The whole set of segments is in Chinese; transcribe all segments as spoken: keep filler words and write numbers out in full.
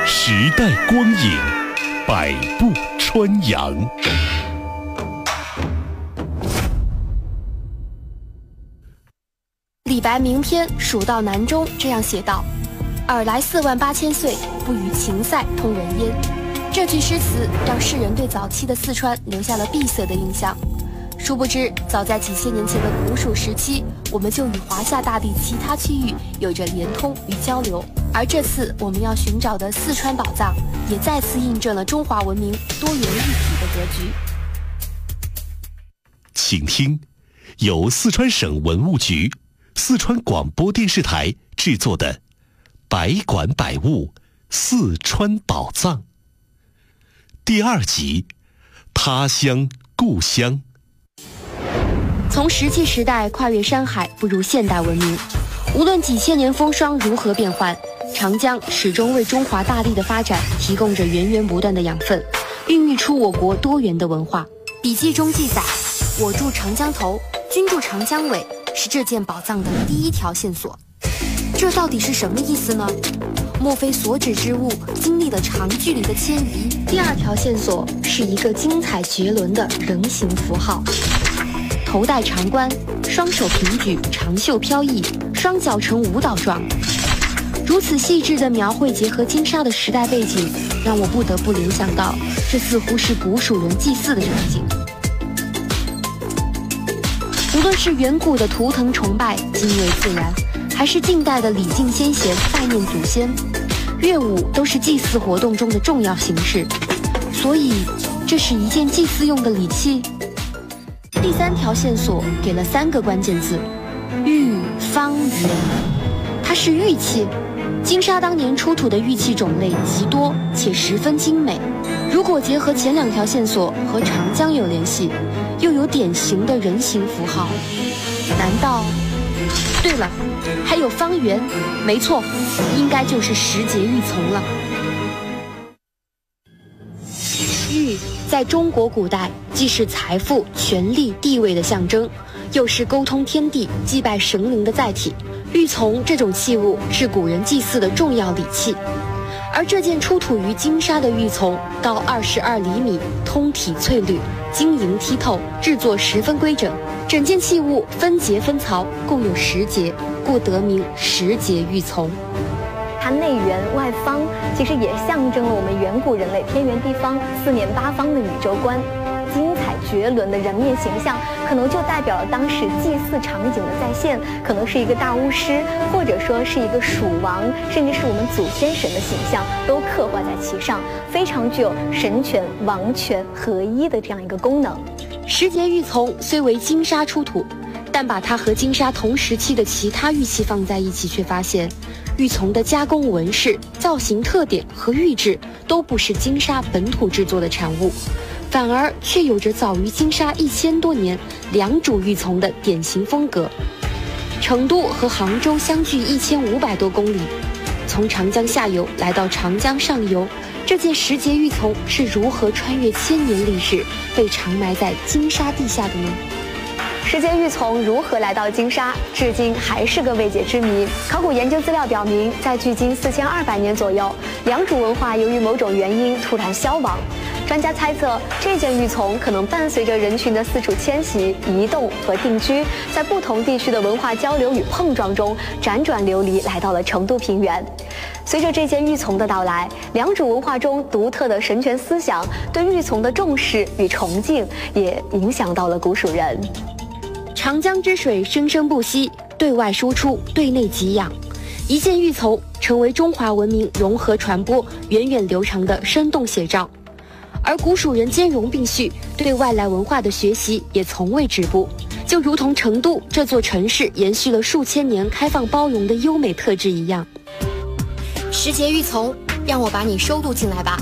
时代光影，百步穿杨。 李白名篇《蜀道难》中这样写道：“尔来四万八千岁，不与秦塞通人烟。”这句诗词让世人对早期的四川留下了闭塞的印象。殊不知，早在几千年前的古蜀时期，我们就与华夏大地其他区域有着连通与交流。而这次我们要寻找的四川宝藏，也再次印证了中华文明多元一体的格局。 请听，由四川省文物局、四川广播电视台制作的《百馆百物四川宝藏》第二集：他乡故乡。 从石器时代跨越山海，步入现代文明，无论几千年风霜如何变幻，长江始终为中华大地的发展提供着源源不断的养分，孕育出我国多元的文化。笔记中记载，我住长江头，君住长江尾，是这件宝藏的第一条线索。这到底是什么意思呢？莫非所指之物经历了长距离的迁移？第二条线索是一个精彩绝伦的人形符号，头戴长冠，双手平举，长袖飘逸，双脚呈舞蹈状。如此细致的描绘结合金沙的时代背景，让我不得不联想到，这似乎是古蜀人祭祀的场景。无论是远古的图腾崇拜敬畏自然，还是近代的礼敬先贤拜念祖先，乐舞都是祭祀活动中的重要形式。所以，这是一件祭祀用的礼器。第三条线索给了三个关键字：玉方圆。它是玉器。金沙当年出土的玉器种类极多且十分精美。如果结合前两条线索和长江有联系，又有典型的人形符号，难道……对了，还有方圆，没错，应该就是石碣玉琮了。玉在中国古代既是财富、权力、地位的象征，又是沟通天地、祭拜神灵的载体。玉琮这种器物是古人祭祀的重要礼器，而这件出土于金沙的玉琮高二十二厘米，通体翠绿，晶莹剔透，制作十分规整。整件器物分节分槽，共有十节，故得名十节玉琮。 它内圆外方，其实也象征了我们远古人类偏远地方四面八方的宇宙观。精彩绝伦的人面形象，可能就代表了当时祭祀场景的再现，可能是一个大巫师，或者说是一个蜀王，甚至是我们祖先神的形象，都刻画在其上，非常具有神权、王权合一的这样一个功能。 石碣玉琮虽为金沙出土，但把它和金沙同时期的其他玉器放在一起，却发现玉琮的加工纹饰、造型特点和玉质都不是金沙本土制作的产物，反而却有着早于金沙一千多年良渚玉琮的典型风格。成都和杭州相距一千五百多公里，从长江下游来到长江上游，这件石碣玉琮是如何穿越千年历史，被长埋在金沙地下的呢？ 石碣玉琮如何来到金沙，至今还是个未解之谜。考古研究资料表明，在距今四千二百年左右，良渚文化由于某种原因突然消亡。专家猜测，这件玉琮可能伴随着人群的四处迁徙、移动和定居，在不同地区的文化交流与碰撞中，辗转流离来到了成都平原。随着这件玉琮的到来，良渚文化中独特的神权思想、对玉琮的重视与崇敬，也影响到了古蜀人。 长江之水生生不息，对外输出，对内给养。一件玉琮成为中华文明融合传播、源远流长的生动写照。而古蜀人兼容并蓄，对外来文化的学习也从未止步，就如同成都这座城市延续了数千年开放包容的优美特质一样。石碣玉琮，让我把你收录进来吧。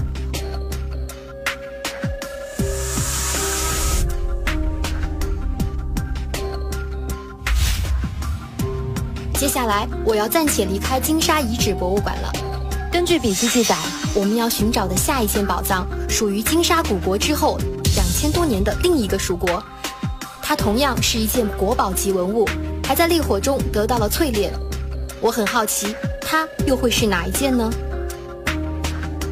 接下来我要暂且离开金沙遗址博物馆了。根据笔记记载，我们要寻找的下一件宝藏属于金沙古国之后两千多年的另一个蜀国，它同样是一件国宝级文物，还在烈火中得到了淬炼。我很好奇，它又会是哪一件呢？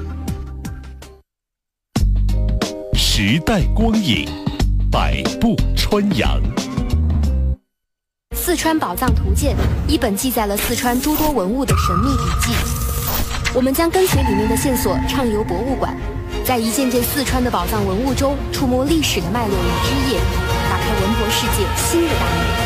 时代光影，百步穿杨。 四川宝藏图鉴，一本记载了四川诸多文物的神秘笔记。我们将跟随里面的线索畅游博物馆，在一件件四川的宝藏文物中触摸历史的脉络与枝叶，打开文博世界新的大门。